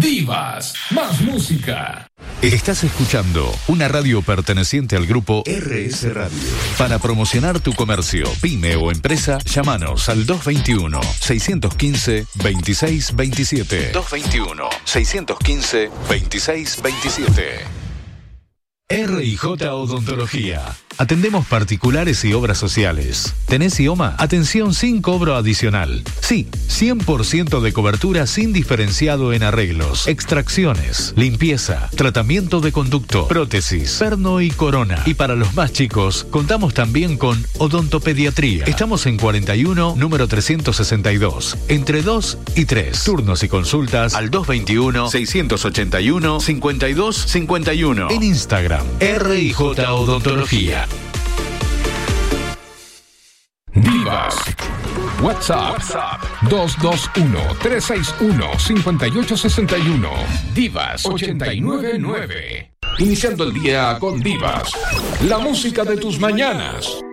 Divas, más música. Estás escuchando una radio perteneciente al grupo RS Radio. Para promocionar tu comercio, pyme o empresa, llámanos al 221-615-2627. 221-615-2627. RIJ Odontología. Atendemos particulares y obras sociales. ¿Tenés IOMA? Atención sin cobro adicional. Sí, 100% de cobertura sin diferenciado en arreglos, extracciones, limpieza, tratamiento de conducto, prótesis, perno y corona. Y para los más chicos, contamos también con odontopediatría. Estamos en 41, número 362, entre 2 y 3. Turnos y consultas al 221-681-5251. En Instagram, RIJ Odontología. Divas. WhatsApp 221-361-5861. Divas 899. Iniciando el día con Divas. La música de tus mañanas.